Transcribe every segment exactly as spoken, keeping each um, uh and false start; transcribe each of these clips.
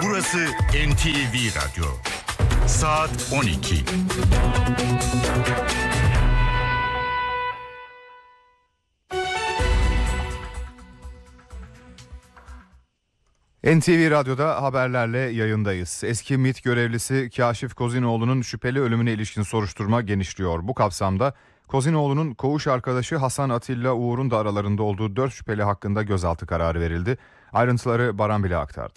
Burası N T V Radyo. Saat on iki. N T V Radyo'da haberlerle yayındayız. Eski MİT görevlisi Kaşif Kozinoğlu'nun şüpheli ölümüne ilişkin soruşturma genişliyor. Bu kapsamda Kozinoğlu'nun koğuş arkadaşı Hasan Atilla Uğur'un da aralarında olduğu dört şüpheli hakkında gözaltı kararı verildi. Ayrıntıları Baran Bile aktardı.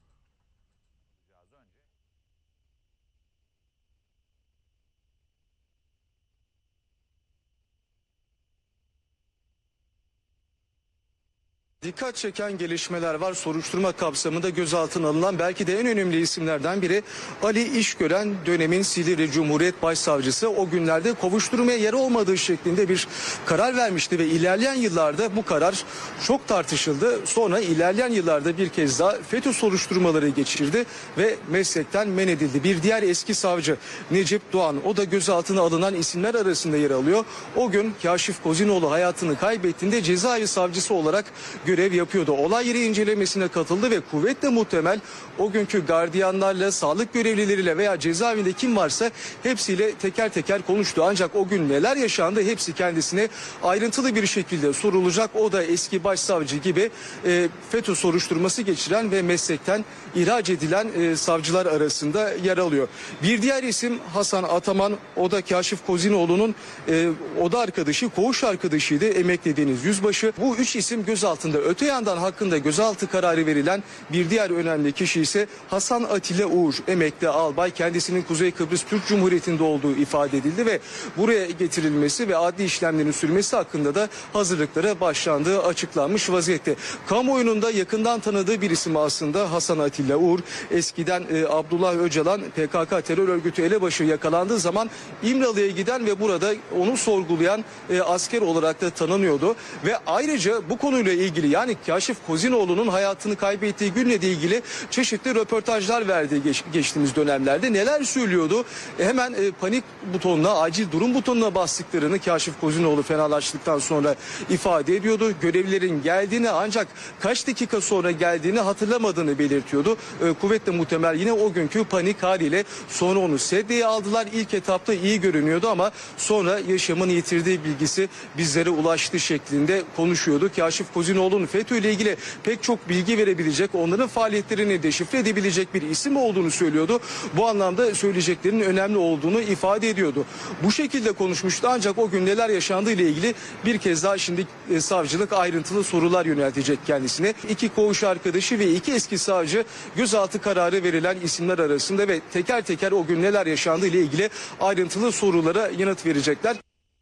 Dikkat çeken gelişmeler var. Soruşturma kapsamında gözaltına alınan belki de en önemli isimlerden biri Ali İşgören, dönemin Silivri Cumhuriyet Başsavcısı. O günlerde kovuşturmaya yer olmadığı şeklinde bir karar vermişti ve ilerleyen yıllarda bu karar çok tartışıldı. Sonra ilerleyen yıllarda bir kez daha FETÖ soruşturmaları geçirdi ve meslekten men edildi. Bir diğer eski savcı Necip Doğan, o da gözaltına alınan isimler arasında yer alıyor. O gün Kaşif Kozinoğlu hayatını kaybettiğinde cezaevi savcısı olarak görev yapıyordu. Olay yeri incelemesine katıldı ve kuvvetle muhtemel o günkü gardiyanlarla, sağlık görevlileriyle veya cezaevinde kim varsa hepsiyle teker teker konuştu. Ancak o gün neler yaşandı hepsi kendisine ayrıntılı bir şekilde sorulacak. O da eski başsavcı gibi e, FETÖ soruşturması geçiren ve meslekten ihraç edilen e, savcılar arasında yer alıyor. Bir diğer isim Hasan Ataman, o da Kaşif Kozinoğlu'nun e, oda arkadaşı, koğuş arkadaşıydı, emekli deniz yüzbaşı. Bu üç isim gözaltında. Öte yandan hakkında gözaltı kararı verilen bir diğer önemli kişi ise Hasan Atilla Uğur, emekli albay. Kendisinin Kuzey Kıbrıs Türk Cumhuriyeti'nde olduğu ifade edildi ve buraya getirilmesi ve adli işlemlerin sürmesi hakkında da hazırlıklara başlandığı açıklanmış vaziyette. Kamuoyunun da yakından tanıdığı bir isim aslında Hasan Atilla Uğur. Eskiden e, Abdullah Öcalan P K K terör örgütü elebaşı yakalandığı zaman İmralı'ya giden ve burada onu sorgulayan e, asker olarak da tanınıyordu ve ayrıca bu konuyla ilgili, yani Kaşif Kozinoğlu'nun hayatını kaybettiği günle de ilgili çeşitli röportajlar verdi geç, geçtiğimiz dönemlerde. Neler söylüyordu? E hemen e, panik butonuna, acil durum butonuna bastıklarını Kaşif Kozinoğlu fenalaştıktan sonra ifade ediyordu. Görevlilerin geldiğini, ancak kaç dakika sonra geldiğini hatırlamadığını belirtiyordu. E, kuvvetle muhtemel yine o günkü panik haliyle sonra onu sedyeye aldılar. İlk etapta iyi görünüyordu ama sonra yaşamını yitirdiği bilgisi bizlere ulaştı şeklinde konuşuyordu. Kaşif Kozinoğlu'nun FETÖ ile ilgili pek çok bilgi verebilecek, onların faaliyetlerini deşifre edebilecek bir isim olduğunu söylüyordu. Bu anlamda söyleyeceklerinin önemli olduğunu ifade ediyordu. Bu şekilde konuşmuştu, ancak o gün neler yaşandığı ile ilgili bir kez daha şimdi e, savcılık ayrıntılı sorular yöneltecek kendisine. İki koğuş arkadaşı ve iki eski savcı gözaltı kararı verilen isimler arasında ve teker teker o gün neler yaşandığı ile ilgili ayrıntılı sorulara yanıt verecekler.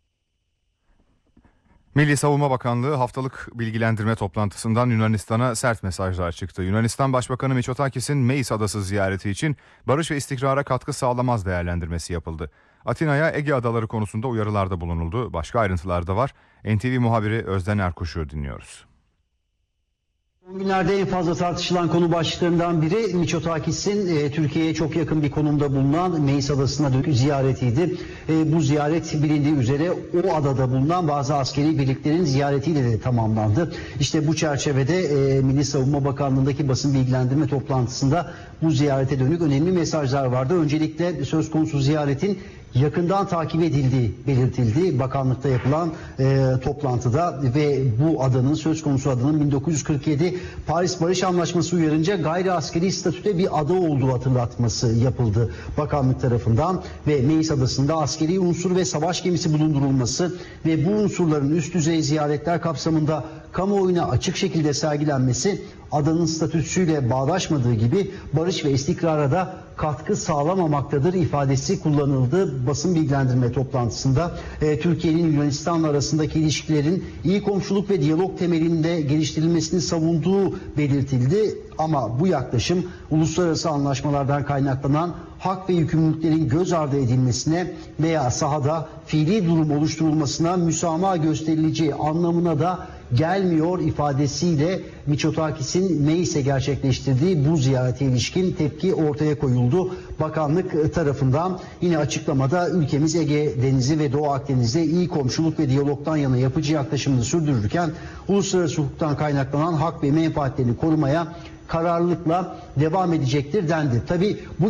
Milli Savunma Bakanlığı haftalık bilgilendirme toplantısından Yunanistan'a sert mesajlar çıktı. Yunanistan Başbakanı Mitsotakis'in Meis Adası ziyareti için barış ve istikrara katkı sağlamaz değerlendirmesi yapıldı. Atina'ya Ege Adaları konusunda uyarılarda bulunuldu. Başka ayrıntılar da var. N T V muhabiri Özden Erkuş'u dinliyoruz. Son günlerde en fazla tartışılan konu başlıklarından biri Mitsotakis'in e, Türkiye'ye çok yakın bir konumda bulunan Meis Adası'na ziyaretiydi. E, bu ziyaret bilindiği üzere o adada bulunan bazı askeri birliklerin ziyaretiyle de tamamlandı. İşte bu çerçevede e, Milli Savunma Bakanlığı'ndaki basın bilgilendirme toplantısında bu ziyarete dönük önemli mesajlar vardı. Öncelikle söz konusu ziyaretin yakından takip edildiği belirtildi bakanlıkta yapılan e, toplantıda ve bu adanın, söz konusu adanın bin dokuz yüz kırk yedi Paris Barış Anlaşması uyarınca gayri askeri statüde bir ada olduğu hatırlatması yapıldı bakanlık tarafından ve Meis Adası'nda askeri unsur ve savaş gemisi bulundurulması ve bu unsurların üst düzey ziyaretler kapsamında kamuoyuna açık şekilde sergilenmesi adanın statüsüyle bağdaşmadığı gibi barış ve istikrara da katkı sağlamamaktadır ifadesi kullanıldı basın bilgilendirme toplantısında. E, Türkiye'nin Yunanistan arasındaki ilişkilerin iyi komşuluk ve diyalog temelinde geliştirilmesini savunduğu belirtildi. Ama bu yaklaşım uluslararası anlaşmalardan kaynaklanan hak ve yükümlülüklerin göz ardı edilmesine veya sahada fiili durum oluşturulmasına müsamaha gösterileceği anlamına da gelmiyor ifadesiyle Mitsotakis'in Meis'e gerçekleştirdiği bu ziyarete ilişkin tepki ortaya koyuldu. Bakanlık tarafından yine açıklamada ülkemiz Ege Denizi ve Doğu Akdeniz'de iyi komşuluk ve diyalogtan yana yapıcı yaklaşımını sürdürürken uluslararası hukuktan kaynaklanan hak ve menfaatlerini korumaya kararlılıkla devam edecektir dendi. Tabii bu